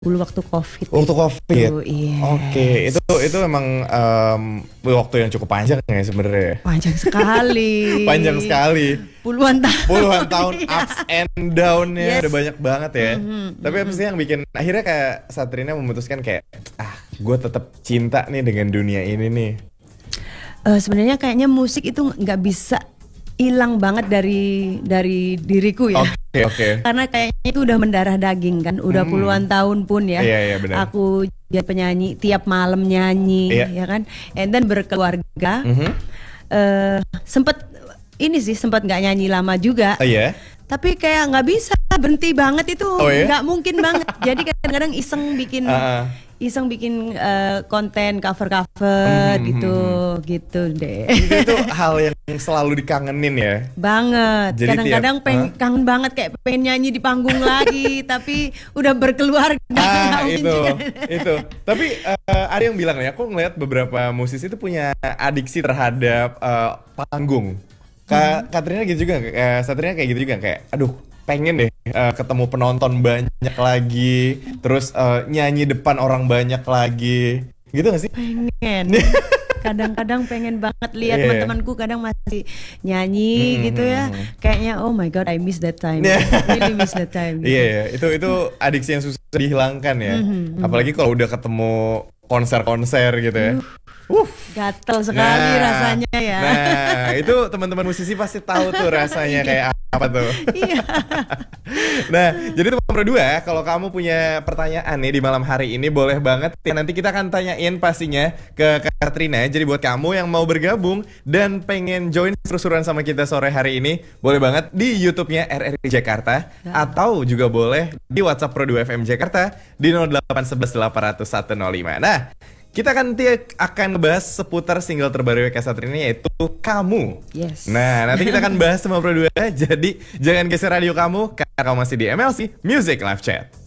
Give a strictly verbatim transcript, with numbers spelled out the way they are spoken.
dulu waktu COVID. Waktu COVID. Itu, iya. Oke, itu itu memang um, waktu yang cukup panjang ya sebenarnya. Panjang sekali. Panjang sekali. Puluhan tahun. Puluhan tahun ups and down-nya Yes. udah banyak banget ya. Mm-hmm, Tapi apa sih yang bikin akhirnya kayak Satrina memutuskan kayak ah, gue tetap cinta nih dengan dunia ini nih. Uh, sebenarnya kayaknya musik itu nggak bisa hilang banget dari dari diriku ya. Oke okay, oke. Okay. Karena kayaknya itu udah mendarah daging kan, udah Hmm. puluhan tahun pun ya. Iya, iya, benar. Aku jadi penyanyi, tiap malam nyanyi, Iya. ya kan. And then berkeluarga. Mhm. Uh, sempet ini sih sempat nggak nyanyi lama juga. Oh iya. Tapi kayak nggak bisa berhenti banget itu, Oh, iya? nggak mungkin banget. Jadi kadang-kadang iseng bikin, Uh-uh. iseng bikin uh, konten cover-cover Hmm, gitu, hmm, gitu deh. Itu itu hal yang selalu dikangenin ya. Banget. Jadi Kadang-kadang tiap- peng, huh? kangen banget kayak pengen nyanyi di panggung lagi, tapi udah berkeluarga. Ah nggak mungkin itu juga. itu. Tapi eh, ada yang bilang ya, aku ngeliat beberapa musisi itu punya adiksi terhadap eh, panggung. Kak Katrina gitu juga, eh, Satrina kayak gitu juga kayak, aduh pengen deh eh, ketemu penonton banyak lagi, terus eh, nyanyi depan orang banyak lagi, gitu gak sih? Pengen. Kadang-kadang pengen banget lihat Iya. teman-temanku kadang masih nyanyi Hmm, gitu ya. hmm, Kayaknya oh my god, I miss that time. Iya. Really miss that time. Iya ya, itu itu adiksi yang susah dihilangkan ya. Mhm, Apalagi kalau udah ketemu konser-konser gitu ya. Uh. Gatel sekali rasanya ya. Nah, itu teman-teman musisi pasti tahu tuh rasanya kayak apa tuh. Iya. Nah, jadi teman berdua, kalau kamu punya pertanyaan nih di malam hari ini boleh banget. Nanti kita akan tanyain pastinya ke Kak Katrina. Jadi buat kamu yang mau bergabung dan pengen join seru-seruan sama kita sore hari ini, boleh banget di YouTube-nya R R I Jakarta atau juga boleh di WhatsApp Pro dua F M Jakarta di nol delapan satu satu delapan nol nol satu nol lima. Nah, kita kan nanti akan ngebahas seputar single terbaru Kak Satrina yaitu Kamu. Yes. Nah, nanti kita akan bahas sama Pro dua. Jadi jangan geser radio kamu karena kamu masih di M L C Music Live Chat.